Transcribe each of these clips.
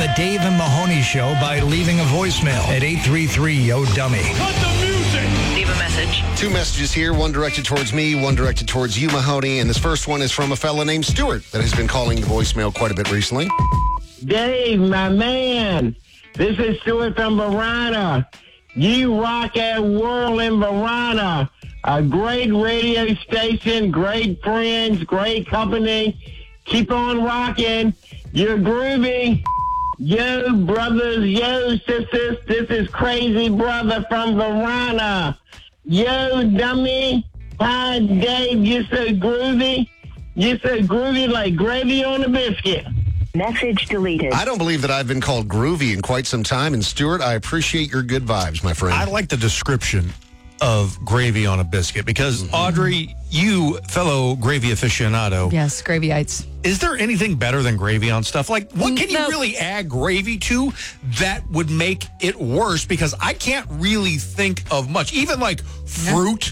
The Dave and Mahoney Show by leaving a voicemail at 833-YO-DUMMY. Cut the music! Leave a message. 2 messages here, one directed towards me, one directed towards you, Mahoney. And this first one is from a fella named Stuart that has been calling the voicemail quite a bit recently. Dave, my man, this is Stuart from Verona. You rock our world in Verona. A great radio station, great friends, great company. Keep on rocking. You're groovy. Yo, brothers, yo, sisters, this is Crazy Brother from Verona. Yo, dummy. Hi, Dave, you're so groovy. You're so groovy like gravy on a biscuit. Message deleted. I don't believe that I've been called groovy in quite some time. And Stuart, I appreciate your good vibes, my friend. I like the description of gravy on a biscuit because, Audrey, you, fellow gravy aficionado. Yes, gravyites. Is there anything better than gravy on stuff? Like, what can you No. really add gravy to that would make it worse? Because I can't really think of much. Even like fruit.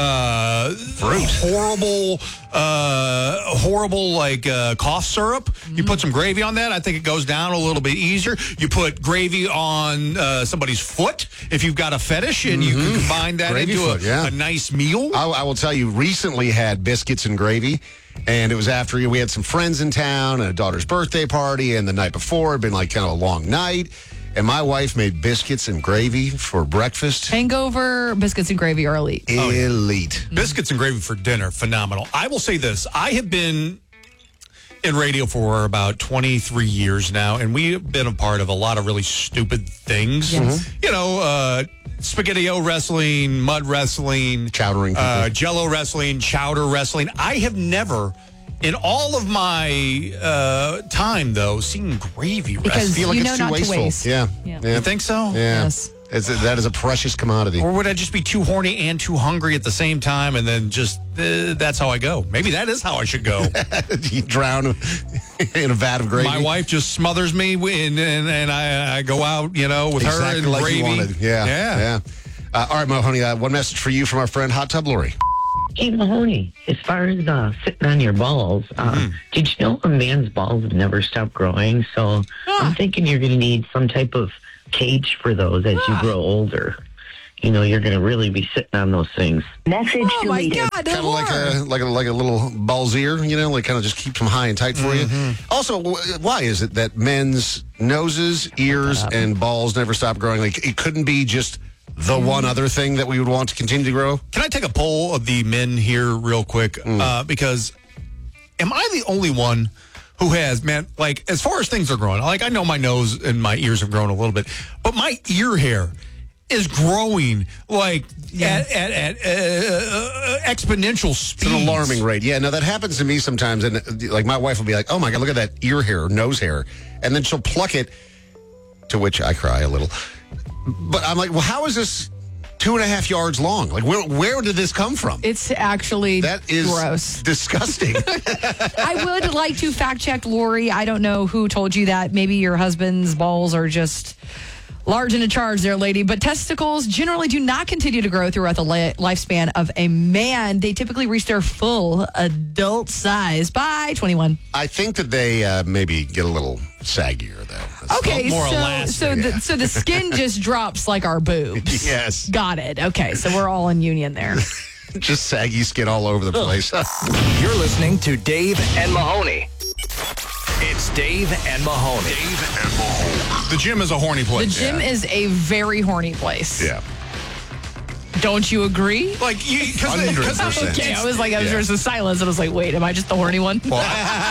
Horrible like cough syrup. You put some gravy on that, I think it goes down a little bit easier. You put gravy on somebody's foot if you've got a fetish, and you can combine that Gravy into foot, yeah. a nice meal. I will tell you, recently had biscuits and gravy, and it was after we had some friends in town, a daughter's birthday party, and the night before had been like kind of a long night, and my wife made biscuits and gravy for breakfast. Hangover biscuits and gravy are elite. Elite. Biscuits and gravy for dinner, phenomenal. I will say this. I have been in radio for about 23 years now, and we have been a part of a lot of really stupid things. Yes. You know, Spaghetti-O wrestling, mud wrestling, Chowdering people. Jello wrestling, chowder wrestling. I have never, in all of my time, though, seen gravy Because wrestling. feel like you it's know too not wasteful. to waste. Yeah. You think so? Yeah. Yes. That is a precious commodity. Or would I just be too horny and too hungry at the same time, and then just that's how I go? Maybe that is how I should go. You drown in a vat of gravy. My wife just smothers me, and I go out, with exactly her and like gravy. you wanted. Yeah. All right, Mahoney, one message for you from our friend Hot Tub Lori. Hey, Mahoney, as far as sitting on your balls, did you know a man's balls never stop growing? So I'm thinking you're going to need some type of cage for those as you grow older. You know, you're going to really be sitting on those things. Message Oh, my deleted. God. Kind of like a little ball's ear, like kind of just keeps them high and tight for you. Also, why is it that men's noses, ears, and balls never stop growing? Like, it couldn't be just the one other thing that we would want to continue to grow? Can I take a poll of the men here real quick? Because am I the only one who has, man, like, as far as things are growing, like, I know my nose and my ears have grown a little bit, but my ear hair is growing like at exponential speed. It's an alarming rate. Yeah, no, that happens to me sometimes. And like, my wife will be like, oh my God, look at that ear hair, nose hair. And then she'll pluck it, to which I cry a little. But I'm like, well, how is this 2.5 yards long? Like, where did this come from? It's actually That is gross. disgusting. I would like to fact check Lori. I don't know who told you that. Maybe your husband's balls are just large and in charge there, lady. But testicles generally do not continue to grow throughout the lifespan of a man. They typically reach their full adult size by 21. I think that they maybe get a little saggier, though. That's Okay, more so elastic. so the skin just drops like our boobs. Yes. Got it. Okay, so we're all in union there. just saggy skin all over the place. You're listening to Dave and Mahoney. It's Dave and Mahoney. The gym is a horny The place. gym is a very horny place. Yeah. Don't you agree? Like, 100%. Okay, I was just a silence, and I was like, wait, am I just the horny one? Am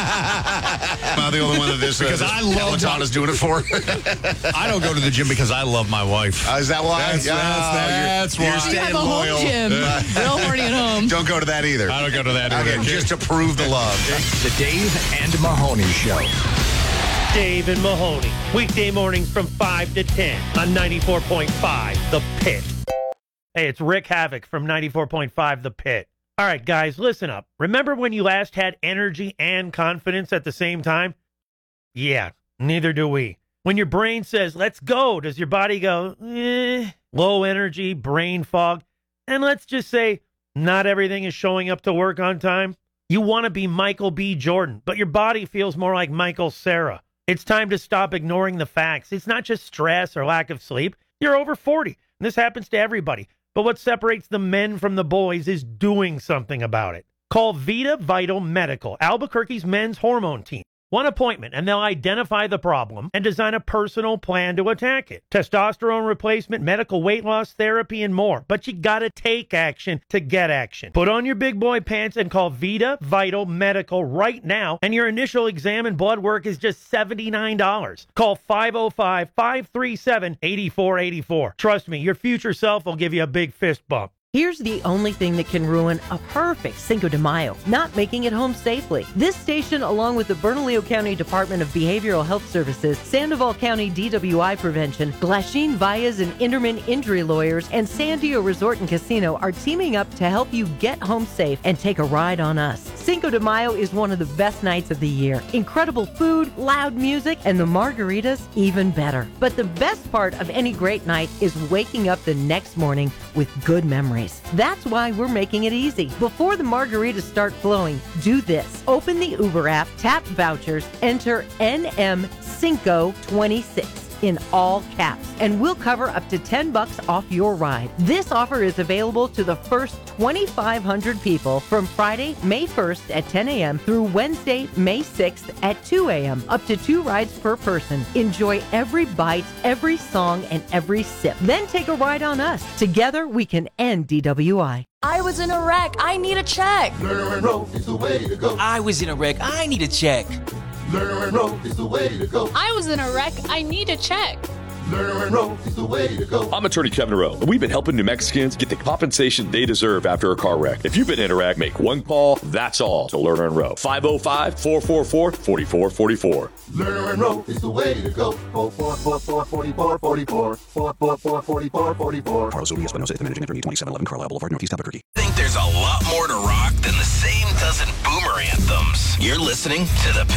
I the only one that this Because I love Peloton is doing it for? I don't go to the gym because I love my wife. Is that why? That's why. You're You staying have a loyal. home gym. Real horny at home. Don't go to that either. I don't go to that either. Okay, just to prove the love. The Dave and Mahoney Show. Dave and Mahoney, weekday mornings from 5 to 10 on 94.5 The Pit. Hey, it's Rick Havoc from 94.5 The Pit. All right, guys, listen up. Remember when you last had energy and confidence at the same time? Yeah, neither do we. When your brain says, let's go, does your body go, low energy, brain fog? And let's just say, not everything is showing up to work on time. You want to be Michael B. Jordan, but your body feels more like Michael Cera. It's time to stop ignoring the facts. It's not just stress or lack of sleep. You're over 40. And this happens to everybody. But what separates the men from the boys is doing something about it. Call Vita Vital Medical, Albuquerque's men's hormone team. One appointment, and they'll identify the problem and design a personal plan to attack it. Testosterone replacement, medical weight loss therapy, and more. But you gotta take action to get action. Put on your big boy pants and call Vita Vital Medical right now, and your initial exam and blood work is just $79. Call 505-537-8484. Trust me, your future self will give you a big fist bump. Here's the only thing that can ruin a perfect Cinco de Mayo, not making it home safely. This station, along with the Bernalillo County Department of Behavioral Health Services, Sandoval County DWI Prevention, Glasheen Valles and Inderman Injury Lawyers, and Sandio Resort and Casino are teaming up to help you get home safe and take a ride on us. Cinco de Mayo is one of the best nights of the year. Incredible food, loud music, and the margaritas even better. But the best part of any great night is waking up the next morning with good memories. That's why we're making it easy. Before the margaritas start flowing, do this. Open the Uber app, tap vouchers, enter NM526 in all caps, and we'll cover up to $10 off your ride. This offer is available to the first 2,500 people from Friday, May 1st at 10 a.m. through Wednesday, May 6th at 2 a.m. Up to 2 rides per person. Enjoy every bite, every song, and every sip. Then take a ride on us. Together, we can end DWI. I was in a wreck. I need a check. Learn and roll is the way to go. I was in a wreck. I need a check. Learn and roll is the way to go. I was in a wreck. I need a check. Learn and roll is the way to go. I'm attorney Kevin Rowe, and we've been helping New Mexicans get the compensation they deserve after a car wreck. If you've been in a wreck, make one call. That's all to Lerner and Rowe. 505-444-4444. Learn and roll is the way to go. 444-4444. 444-4444. Carlos Odias, Espinosa, the managing attorney, 2711 Carlisle Boulevard, Northeast Albuquerque. Think there's a lot more to rock than the same dozen boomer anthems. You're listening to The Pit.